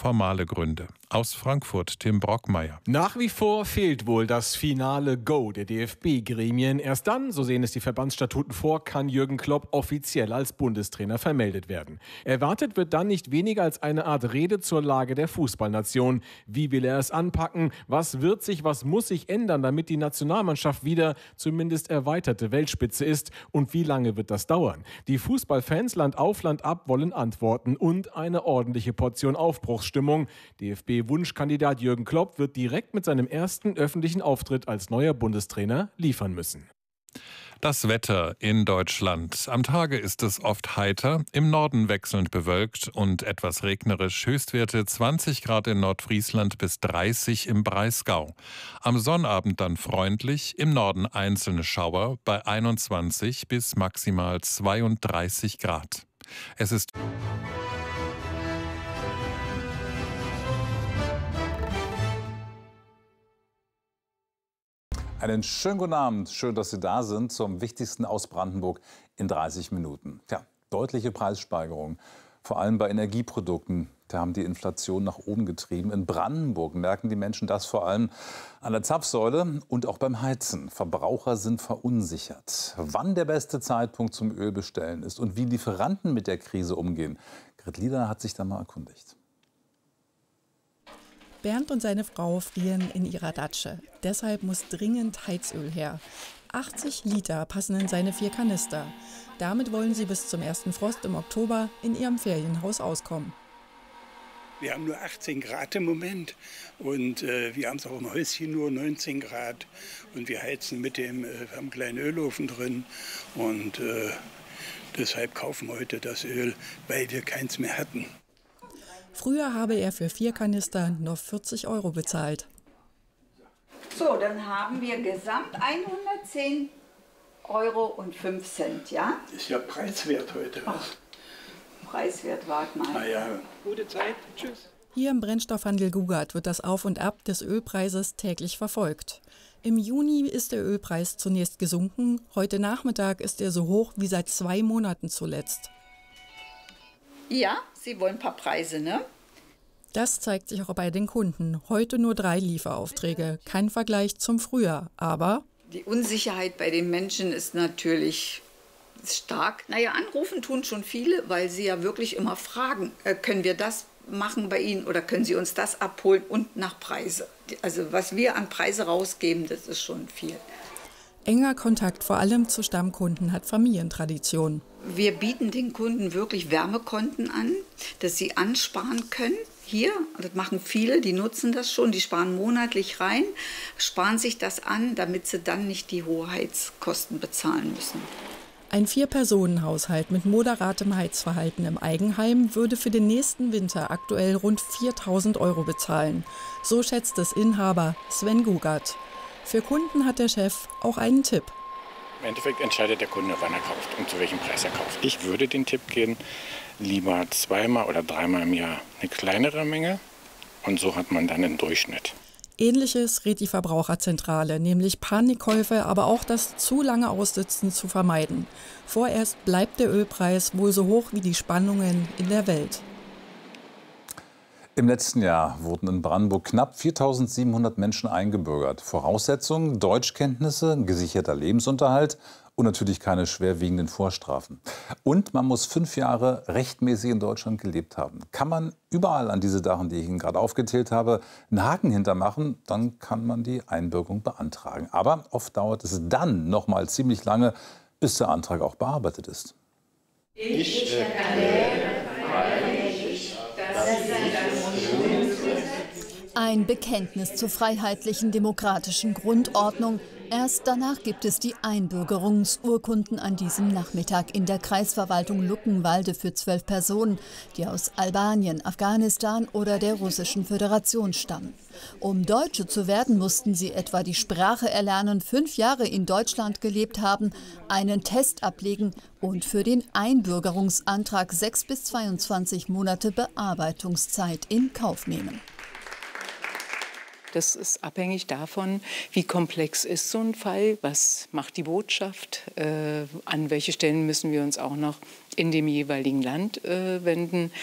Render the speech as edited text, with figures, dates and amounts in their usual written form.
formale Gründe. Aus Frankfurt Tim Brockmeier. Nach wie vor fehlt wohl das finale Go der DFB-Gremien. Erst dann, so sehen es die Verbandsstatuten vor, kann Jürgen Klopp offiziell als Bundestrainer vermeldet werden. Erwartet wird dann nicht weniger als eine Art Rede zur Lage der Fußballnation. Wie will er es anpacken? Was wird sich, was muss sich ändern, damit die Nationalmannschaft wieder zumindest erweiterte Weltspitze ist? Und wie lange wird das dauern? Die Fußballfans Land auf, Land ab wollen Antworten und eine ordentliche Portion Aufbruchsstimmung. DFB-Wunschkandidat Jürgen Klopp wird direkt mit seinem ersten öffentlichen Auftritt als neuer Bundestrainer liefern müssen. Das Wetter in Deutschland. Am Tage ist es oft heiter, im Norden wechselnd bewölkt und etwas regnerisch. Höchstwerte 20 Grad in Nordfriesland bis 30 im Breisgau. Am Sonnabend dann freundlich, im Norden einzelne Schauer bei 21 bis maximal 32 Grad. Es ist Einen schönen guten Abend. Schön, dass Sie da sind zum Wichtigsten aus Brandenburg in 30 Minuten. Tja, deutliche Preissteigerung, vor allem bei Energieprodukten. Da haben die Inflation nach oben getrieben. In Brandenburg merken die Menschen das vor allem an der Zapfsäule und auch beim Heizen. Verbraucher sind verunsichert. Wann der beste Zeitpunkt zum Ölbestellen ist und wie Lieferanten mit der Krise umgehen. Grit Lieder hat sich da mal erkundigt. Bernd und seine Frau frieren in ihrer Datsche. Deshalb muss dringend Heizöl her. 80 Liter passen in seine 4 Kanister. Damit wollen sie bis zum ersten Frost im Oktober in ihrem Ferienhaus auskommen. Wir haben nur 18 Grad im Moment und wir haben es auch im Häuschen nur 19 Grad. Und wir heizen wir haben einen kleinen Ölofen drin und deshalb kaufen wir heute das Öl, weil wir keins mehr hatten. Früher habe er für 4 Kanister nur 40 € bezahlt. So, dann haben wir gesamt 110,05 €, ja? Ist ja preiswert heute. Ach, preiswert, wart mal. Na ja, gute Zeit. Tschüss. Hier im Brennstoffhandel Gugat wird das Auf und Ab des Ölpreises täglich verfolgt. Im Juni ist der Ölpreis zunächst gesunken. Heute Nachmittag ist er so hoch wie seit 2 Monaten zuletzt. Ja, Sie wollen ein paar Preise, ne? Das zeigt sich auch bei den Kunden. Heute nur 3 Lieferaufträge. Kein Vergleich zum Frühjahr, aber Die Unsicherheit bei den Menschen ist natürlich stark. Naja, anrufen tun schon viele, weil sie ja wirklich immer fragen, können wir das machen bei Ihnen oder können Sie uns das abholen und nach Preise. Also was wir an Preise rausgeben, das ist schon viel. enger Kontakt vor allem zu Stammkunden hat Familientradition. Wir bieten den Kunden wirklich Wärmekonten an, dass sie ansparen können. Hier, das machen viele, die nutzen das schon, die sparen monatlich rein, sparen sich das an, damit sie dann nicht die Heizkosten bezahlen müssen. Ein 4-Personen-Haushalt mit moderatem Heizverhalten im Eigenheim würde für den nächsten Winter aktuell rund 4.000 € bezahlen. So schätzt es Inhaber Sven Gugat. Für Kunden hat der Chef auch einen Tipp. Im Endeffekt entscheidet der Kunde, wann er kauft und zu welchem Preis er kauft. Ich würde den Tipp geben, lieber 2-mal oder 3-mal im Jahr eine kleinere Menge und so hat man dann einen Durchschnitt. Ähnliches rät die Verbraucherzentrale, nämlich Panikkäufe, aber auch das zu lange Aussitzen zu vermeiden. Vorerst bleibt der Ölpreis wohl so hoch wie die Spannungen in der Welt. Im letzten Jahr wurden in Brandenburg knapp 4.700 Menschen eingebürgert. Voraussetzungen: Deutschkenntnisse, gesicherter Lebensunterhalt und natürlich keine schwerwiegenden Vorstrafen. Und man muss 5 Jahre rechtmäßig in Deutschland gelebt haben. Kann man überall an diese Sachen, die ich Ihnen gerade aufgezählt habe, einen Haken hintermachen, dann kann man die Einbürgerung beantragen. Aber oft dauert es dann noch mal ziemlich lange, bis der Antrag auch bearbeitet ist. Ich erkläre freilich, dass ein Bekenntnis zur freiheitlichen demokratischen Grundordnung. Erst danach gibt es die Einbürgerungsurkunden an diesem Nachmittag in der Kreisverwaltung Luckenwalde für 12 Personen, die aus Albanien, Afghanistan oder der Russischen Föderation stammen. Um Deutsche zu werden, mussten sie etwa die Sprache erlernen, 5 Jahre in Deutschland gelebt haben, einen Test ablegen und für den Einbürgerungsantrag 6 bis 22 Monate Bearbeitungszeit in Kauf nehmen. Das ist abhängig davon, wie komplex ist so ein Fall, was macht die Botschaft, an welche Stellen müssen wir uns auch noch in dem jeweiligen Land wenden.